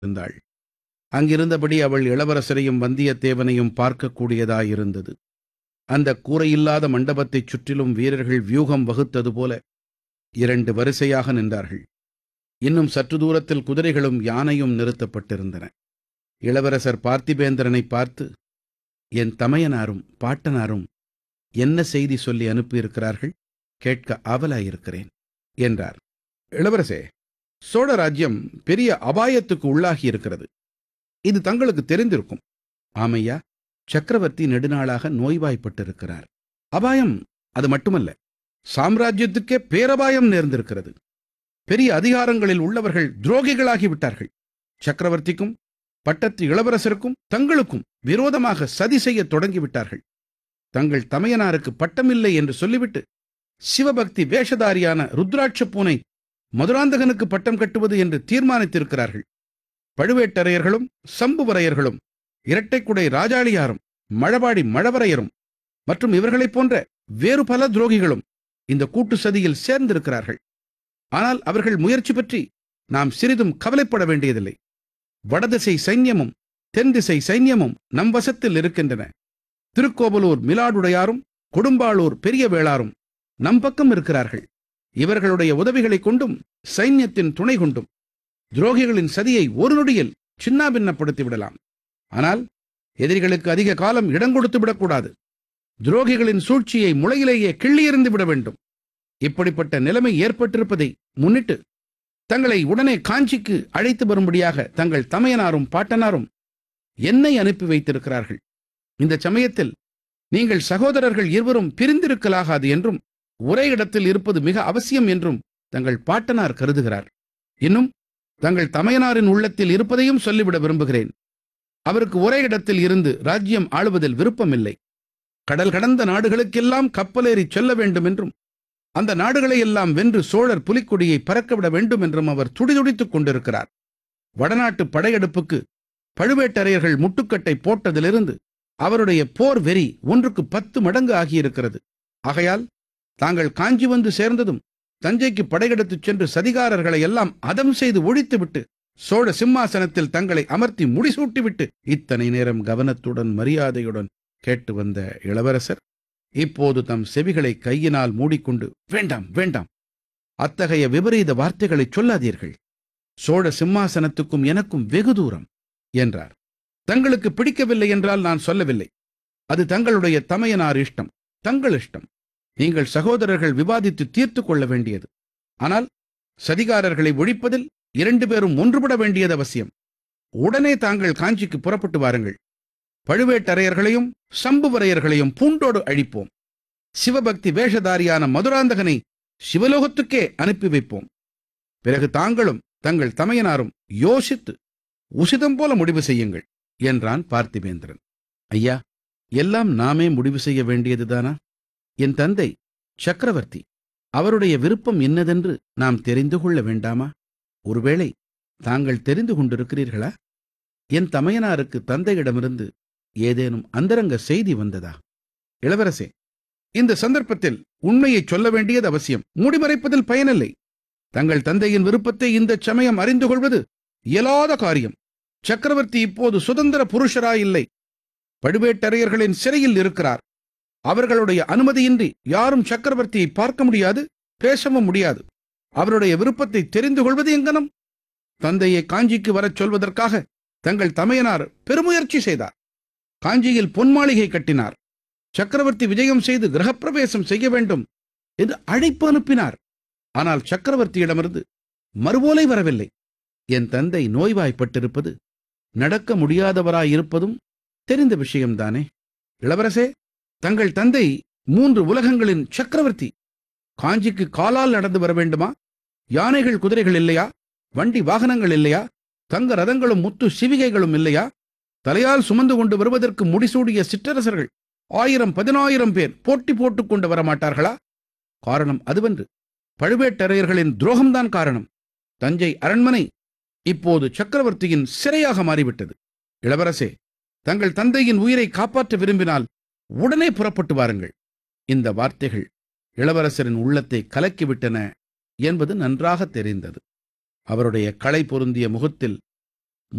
இருந்தாள். அங்கிருந்தபடி அவள் இளவரசரையும் வந்தியத்தேவனையும் பார்க்கக்கூடியதாயிருந்தது. அந்த கூரையில்லாத மண்டபத்தைச் சுற்றிலும் வீரர்கள் வியூகம் வகுத்தது போல 2 வரிசையாக நின்றார்கள். இன்னும் சற்று தூரத்தில் குதிரைகளும் யானையும் நிறுத்தப்பட்டிருந்தன. இளவரசர் பார்த்திபேந்திரனை பார்த்து, என் தமையனாரும் பாட்டனாரும் என்ன செய்தி சொல்லி அனுப்பியிருக்கிறார்கள்? கேட்க ஆவலாயிருக்கிறேன் என்றார். இளவரசே, சோழ ராஜ்யம் பெரிய அபாயத்துக்கு உள்ளாகி இருக்கிறது. இது தங்களுக்கு தெரிந்திருக்கும். ஆமையா, சக்கரவர்த்தி நெடுநாளாக நோய்வாய்ப்பட்டிருக்கிறார். அபாயம் அது மட்டுமல்ல, சாம்ராஜ்யத்துக்கே பேரபாயம் நேர்ந்திருக்கிறது. பெரிய அதிகாரங்களில் உள்ளவர்கள் துரோகிகளாகிவிட்டார்கள். சக்கரவர்த்திக்கும் பட்டத்து இளவரசருக்கும் தங்களுக்கும் விரோதமாக சதி செய்யத் தொடங்கிவிட்டார்கள். தங்கள் தமையனாருக்கு பட்டமில்லை என்று சொல்லிவிட்டு சிவபக்தி வேஷதாரியான ருத்ராட்ச பூனை மதுராந்தகனுக்கு பட்டம் கட்டுவது என்று தீர்மானித்திருக்கிறார்கள். பழுவேட்டரையர்களும் சம்புவரையர்களும் இரட்டைக்குடை ராஜாளியாரும் மழபாடி மழவரையரும் மற்றும் இவர்களைப் போன்ற வேறு பல துரோகிகளும் இந்த கூட்டு சதியில் சேர்ந்திருக்கிறார்கள். ஆனால் அவர்கள் முயற்சி பற்றி நாம் சிறிதும் கவலைப்பட வேண்டியதில்லை. வடதிசை சைன்யமும் தென் திசை சைன்யமும் நம் வசத்தில் இருக்கின்றன. திருக்கோவலூர் மிலாடுடையாரும் கொடும்பாளூர் பெரிய வேளாரும் நம் பக்கம் இருக்கிறார்கள். இவர்களுடைய உதவிகளைக் கொண்டும் சைன்யத்தின் துணை கொண்டும் துரோகிகளின் சதியை ஒரு நொடியில் சின்னாபின்னப்படுத்தி விடலாம். ஆனால் எதிரிகளுக்கு அதிக காலம் இடங்கொடுத்து விடக்கூடாது. துரோகிகளின் சூழ்ச்சியை முளையிலேயே கிள்ளியெறிந்து விட வேண்டும். இப்படிப்பட்ட நிலைமை ஏற்பட்டிருப்பதை முன்னிட்டு தங்களை உடனே காஞ்சிக்கு அழைத்து வரும்படியாக தங்கள் தமையனாரும் பாட்டனாரும் என்னை அனுப்பி வைத்திருக்கிறார்கள். இந்த சமயத்தில் நீங்கள் சகோதரர்கள் இருவரும் பிரிந்திருக்கலாகாது என்றும் ஒரே இடத்தில் இருப்பது மிக அவசியம் என்றும் தங்கள் பாட்டனார் கருதுகிறார். இன்னும் தங்கள் தமையனாரின் உள்ளத்தில் இருப்பதையும் சொல்லிவிட விரும்புகிறேன். அவருக்கு ஒரே இடத்தில் இருந்து ராஜ்யம் ஆளுவதில் விருப்பமில்லை. கடல் கடந்த நாடுகளுக்கெல்லாம் கப்பலேறி செல்ல வேண்டும் என்றும் அந்த நாடுகளை எல்லாம் வென்று சோழர் புலிக்கொடியை பறக்கவிட வேண்டும் என்றும் அவர் துடிதுடித்துக் கொண்டிருக்கிறார். வடநாட்டு படையெடுப்புக்கு பழுவேட்டரையர்கள் முட்டுக்கட்டை போட்டதிலிருந்து அவருடைய போர் வெறி 1க்கு 10 மடங்கு ஆகியிருக்கிறது. ஆகையால் தாங்கள் காஞ்சி வந்து சேர்ந்ததும் தஞ்சைக்கு படையெடுத்துச் சென்று சதிகாரர்களை எல்லாம் அதம் செய்து ஒழித்துவிட்டு சோழ சிம்மாசனத்தில் தங்களை அமர்த்தி முடிசூட்டிவிட்டு இத்தனை நேரம் கவனத்துடன் மரியாதையுடன் கேட்டு வந்த இளவரசர் இப்போது தம் செவிகளை கையினால் மூடிக்கொண்டு, வேண்டாம் வேண்டாம், அத்தகைய விபரீத வார்த்தைகளை சொல்லாதீர்கள். சோழ சிம்மாசனத்துக்கும் எனக்கும் வெகு தூரம் என்றார். தங்களுக்கு பிடிக்கவில்லை என்றால் நான் சொல்லவில்லை. அது தங்களுடைய தமையனார் இஷ்டம், தங்கள் இஷ்டம். நீங்கள் சகோதரர்கள் விவாதித்து தீர்த்து கொள்ள வேண்டியது. ஆனால் சதிகாரர்களை ஒழிப்பதில் 2 பேரும் ஒன்றுபட வேண்டியது அவசியம். உடனே தாங்கள் காஞ்சிக்கு புறப்பட்டு வாருங்கள். பழுவேட்டரையர்களையும் சம்புவரையர்களையும் பூண்டோடு அழிப்போம். சிவபக்தி வேஷதாரியான மதுராந்தகனை சிவலோகத்துக்கே அனுப்பி வைப்போம். பிறகு தாங்களும் தங்கள் தமையனாரும் யோசித்து உசிதம் போல முடிவு செய்யுங்கள் என்றான் பார்த்திபேந்திரன். ஐயா, எல்லாம் நாமே முடிவு செய்ய வேண்டியதுதானா? என் தந்தை சக்கரவர்த்தி, அவருடைய விருப்பம் என்னதென்று நாம் தெரிந்து கொள்ள வேண்டாமா? ஒருவேளை தாங்கள் தெரிந்து கொண்டிருக்கிறீர்களா? என் தமையனாருக்கு தந்தையிடமிருந்து ஏதேனும் அந்தரங்க செய்தி வந்ததா? இளவரசே, இந்த சந்தர்ப்பத்தில் உண்மையை சொல்ல வேண்டியது அவசியம். மூடிமறைப்பதில் பயனில்லை. தங்கள் தந்தையின் விருப்பத்தை இந்த சமயம் அறிந்து கொள்வது இயலாத காரியம். சக்கரவர்த்தி இப்போது சுதந்திர புருஷராயில்லை. பழுவேட்டரையர்களின் சிறையில் இருக்கிறார். அவர்களுடைய அனுமதியின்றி யாரும் சக்கரவர்த்தியை பார்க்க முடியாது, பேசவும் முடியாது. அவருடைய விருப்பத்தை தெரிந்து கொள்வது எங்கனம்? தந்தையை காஞ்சிக்கு வரச் சொல்வதற்காக தங்கள் தமையனார் பெருமுயற்சி செய்தார். காஞ்சியில் பொன் மாளிகை கட்டினார். சக்கரவர்த்தி விஜயம் செய்து கிரகப்பிரவேசம் செய்ய வேண்டும் என்று அழைப்பு அனுப்பினார். ஆனால் சக்கரவர்த்தியிடமிருந்து மறுபோலை வரவில்லை. என் தந்தை நோய்வாய்ப்பட்டிருப்பது, நடக்க முடியாதவராயிருப்பதும் தெரிந்த விஷயம்தானே. இளவரசே, தங்கள் தந்தை 3 உலகங்களின் சக்கரவர்த்தி. காஞ்சிக்கு காலால் நடந்து வர வேண்டுமா? யானைகள் குதிரைகள் இல்லையா? வண்டி வாகனங்கள் இல்லையா? தங்க ரதங்களும் முத்து சிவிகைகளும் இல்லையா? தலையால் சுமந்து கொண்டு வருவதற்கு முடிசூடிய சிற்றரசர்கள் 1000-10000 பேர் போட்டி போட்டுக் கொண்டு வரமாட்டார்களா? காரணம் அதுவன்று, பழுவேட்டரையர்களின் துரோகம்தான் காரணம். தஞ்சை அரண்மனை இப்போது சக்கரவர்த்தியின் சிறையாக மாறிவிட்டது. இளவரசே, தங்கள் தந்தையின் உயிரை காப்பாற்ற விரும்பினால் உடனே புறப்பட்டு வாருங்கள். இந்த வார்த்தைகள் இளவரசரின் உள்ளத்தை கலக்கிவிட்டன என்பது நன்றாக தெரிந்தது. அவருடைய களை பொருந்திய முகத்தில்